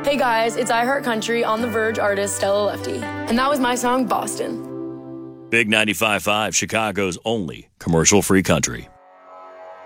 Hey guys, it's iHeart Country on the Verge artist Stella Lefty. And that was my song, Boston. Big 95.5, Chicago's only commercial-free country.